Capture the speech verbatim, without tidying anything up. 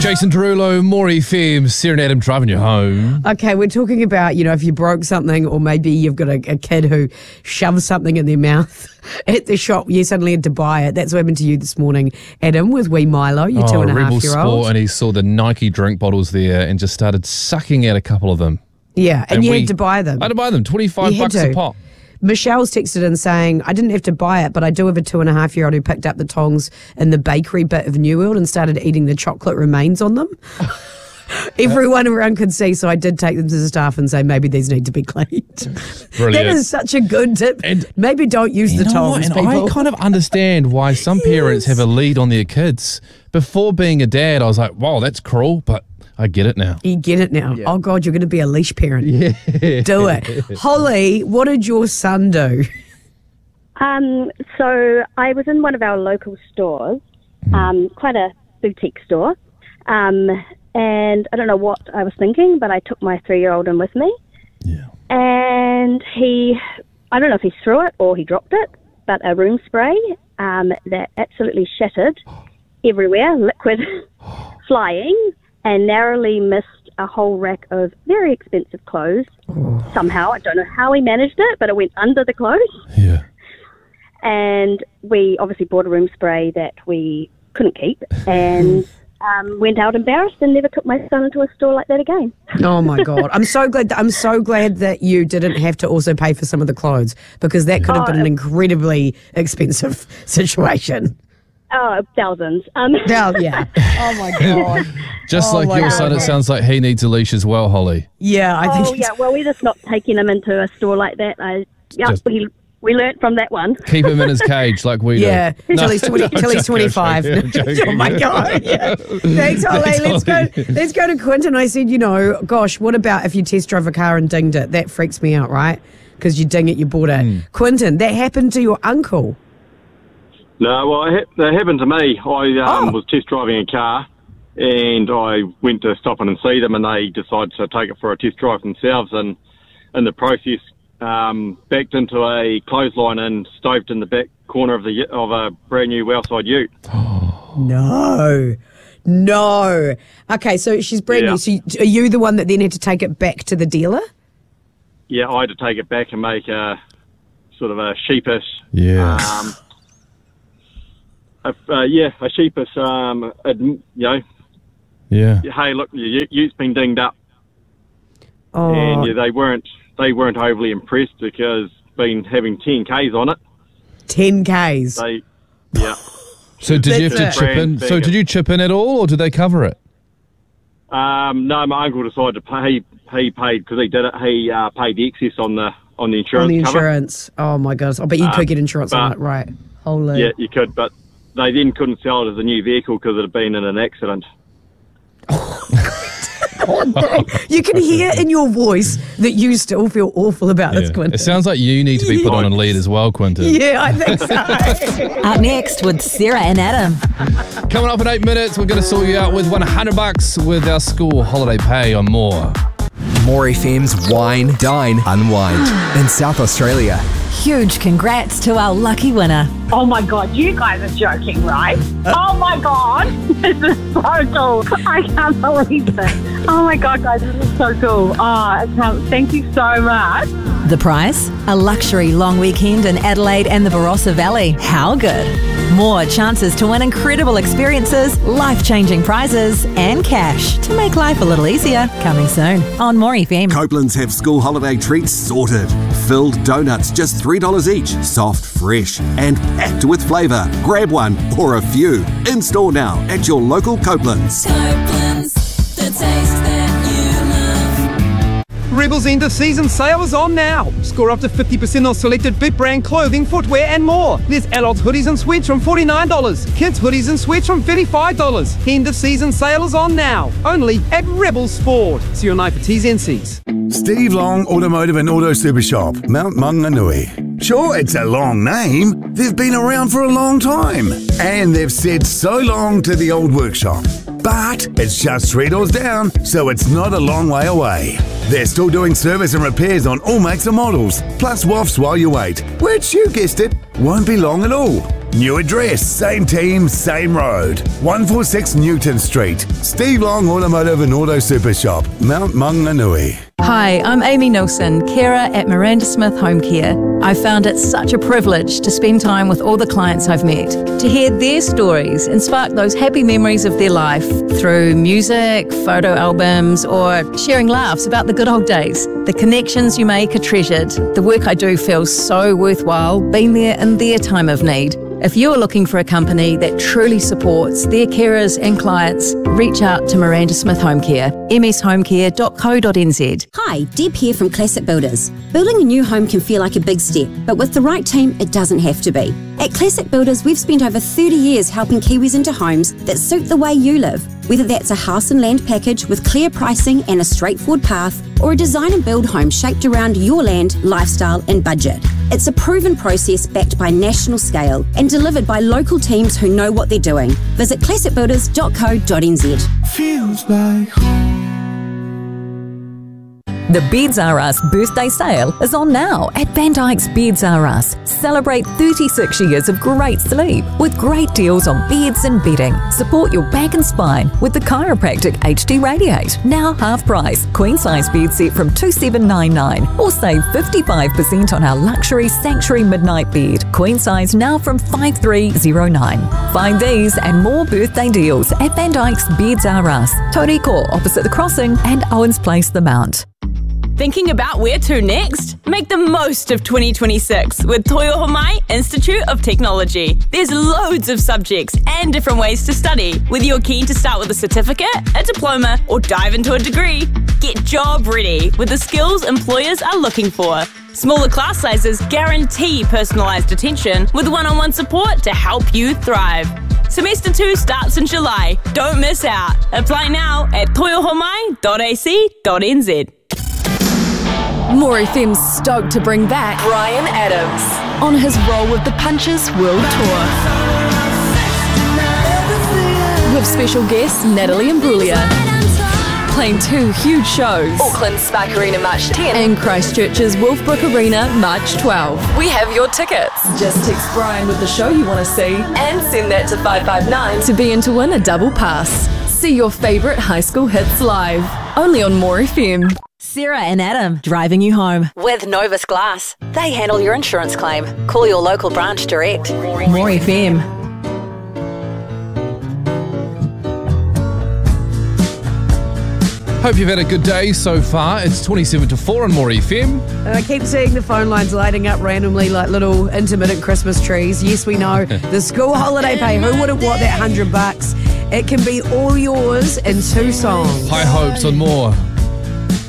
Jason Derulo, Maury Fems, Sarah and Adam driving you home. Okay, we're talking about, you know, if you broke something or maybe you've got a, a kid who shoves something in their mouth at the shop, you suddenly had to buy it. That's what happened to you this morning, Adam, with wee Milo, your oh, two and a Rebel half year Sport, old. and he saw the Nike drink bottles there and just started sucking out a couple of them. Yeah, and, And you we- had to buy them. I had to buy them, twenty-five You had bucks a to. pop. Michelle's texted in saying, I didn't have to buy it, but I do have a two and a half year old who picked up the tongs in the bakery bit of New World and started eating the chocolate remains on them. Everyone around could see, so I did take them to the staff and say maybe these need to be cleaned. Brilliant. That is such a good tip. And- maybe don't use You the know what? tongs, And people. I kind of understand why some parents have a lead on their kids. Before being a dad, I was like, wow, that's cruel, but I get it now. You get it now. Oh, God, you're going to be a leash parent. Yeah. Do it. Holly, what did your son do? Um, so I was in one of our local stores, um, quite a boutique store, um, and I don't know what I was thinking, but I took my three-year-old in with me, Yeah. and he, I don't know if he threw it or he dropped it, but a room spray um, that absolutely shattered everywhere, liquid flying, and narrowly missed a whole rack of very expensive clothes. Somehow, I don't know how he managed it, but it went under the clothes. Yeah. And we obviously bought a room spray that we couldn't keep and um, went out embarrassed and never took my son into a store like that again. Oh my God! I'm so glad. That, I'm so glad that you didn't have to also pay for some of the clothes because that could have Oh, been an incredibly expensive situation. Oh, thousands. Um, Well, yeah. Oh my God. Just Oh like my your God. son, it sounds like he needs a leash as well, Holly. Yeah, I think. oh, yeah. Well, we're just not taking him into a store like that. I, yeah, Just- we, we learnt from that one. Keep him in his cage like we Yeah, do. till he's twenty, No, till he's I'm twenty-five. joking, I'm joking. Oh my God! Yeah. Thanks, Holly. Thanks, let's Holly. go. Let's go to Quinton. I said, you know, gosh, what about if you test drove a car and dinged it? That freaks me out, right? Because you ding it, you bought it. Hmm. Quinton, that happened to your uncle. No, well, it, ha- that happened to me. I um, Oh. was test driving a car, and I went to stop in and see them, and they decided to take it for a test drive themselves, and in the process, um, backed into a clothesline and stoved in the back corner of the of a brand new Wellside Ute. No, no. Okay, so she's brand Yeah. new. So you, are you the one that then had to take it back to the dealer? Yeah, I had to take it back and make a sort of a sheepish, Yeah. um, a, uh, yeah, a sheepish, um, adm- you know, yeah. hey, look, your ute- ute's been dinged up. Oh, And yeah, they weren't they weren't overly impressed because being having ten Ks on it, ten Ks. they yeah. So did you have to That's chip it. in? So Brand did you chip in at all, or did they cover it? Um, no, my uncle decided to pay. He paid because he did it. He uh, paid the excess on the on the insurance On the cover. insurance. Oh my goodness. I bet you Um, could get insurance on but- it, right? Holy. Yeah, you could, but they then couldn't sell it as a new vehicle because it had been in an accident. You can hear in your voice that you still feel awful about this, Yeah. Quinton. It sounds like you need to be put on a lead as well, Quinton. Yeah, I think so. Up next with Sarah and Adam. Coming up in eight minutes, we're going to sort you out with one hundred bucks with our school holiday pay on more. Maury Fems Wine, Dine, Unwind in South Australia. Huge congrats to our lucky winner. Oh my God, you guys are joking, right? Oh my God, this is so cool. I can't believe it. Oh my God, guys, this is so cool. Oh, I can't, thank you so much. The prize? A luxury long weekend in Adelaide and the Barossa Valley. How good? More chances to win incredible experiences, life-changing prizes, and cash to make life a little easier. Coming soon on More F M. Copeland's have school holiday treats sorted. Filled donuts, just three dollars each. Soft, fresh, and packed with flavour. Grab one or a few. In store now at your local Copeland's. Copeland's, the taste that you love. Rebel's end of season sale is on now. Score up to fifty percent off selected Bit brand clothing, footwear and more. There's adults hoodies and sweats from forty-nine dollars. Kids hoodies and sweats from thirty-five dollars. End of season sale is on now. Only at Rebel Sport. See your nine for T's and C's. Steve Long Automotive and Auto Super Shop, Mount Maunganui. Sure, it's a long name. They've been around for a long time. And they've said so long to the old workshop. But it's just three doors down, so it's not a long way away. They're still doing service and repairs on all makes and models, plus W A Fs while you wait, which, you guessed it, won't be long at all. New address, same team, same road. one forty-six Newton Street. Steve Long Automotive and Auto Super Shop, Mount Maunganui. Hi, I'm Amy Nilsson, carer at Miranda Smith Home Care. I found it such a privilege to spend time with all the clients I've met, to hear their stories and spark those happy memories of their life through music, photo albums, or sharing laughs about the good old days. The connections you make are treasured. The work I do feels so worthwhile being there in their time of need. If you're looking for a company that truly supports their carers and clients, reach out to Miranda Smith Home Care, m s home care dot co dot n z. Hi, Deb here from Classic Builders. Building a new home can feel like a big step, but with the right team, it doesn't have to be. At Classic Builders, we've spent over thirty years helping Kiwis into homes that suit the way you live. Whether that's a house and land package with clear pricing and a straightforward path, or a design and build home shaped around your land, lifestyle and budget. It's a proven process backed by national scale and delivered by local teams who know what they're doing. Visit classic builders dot co dot n z. Feels like home. The Beds R Us birthday sale is on now at Van Dyke's Beds R Us. Celebrate thirty-six years of great sleep with great deals on beds and bedding. Support your back and spine with the Chiropractic H D Radiate. Now half price. Queen size bed set from two seven nine nine or save fifty-five percent on our luxury Sanctuary Midnight Bed. Queen size now from five three zero nine. Find these and more birthday deals at Van Dyke's Beds R Us. Toriko opposite the crossing and Owens Place the Mount. Thinking about where to next? Make the most of twenty twenty-six with Toyohomai Institute of Technology. There's loads of subjects and different ways to study. Whether you're keen to start with a certificate, a diploma, or dive into a degree, get job ready with the skills employers are looking for. Smaller class sizes guarantee personalised attention with one-on-one support to help you thrive. Semester two starts in July. Don't miss out. Apply now at toyohomai dot a c dot n z. More F M's stoked to bring back Bryan Adams on his Roll with the Punches World Tour. With special guests Natalie Imbruglia. Playing two huge shows. Auckland Spark Arena March tenth and Christchurch's Wolfbrook Arena March twelfth. We have your tickets. Just text Bryan with the show you want to see and send that to five five nine to be in to win a double pass. See your favourite high school hits live. Only on More F M. Sarah and Adam, driving you home with Novus Glass. They handle your insurance claim. Call your local branch direct. More F M. Hope you've had a good day so far. It's twenty-seven to four on More F M. And I keep seeing the phone lines lighting up randomly like little intermittent Christmas trees. Yes, we know. The school holiday pay. Who wouldn't want that hundred bucks? It can be all yours in two songs. High hopes on more.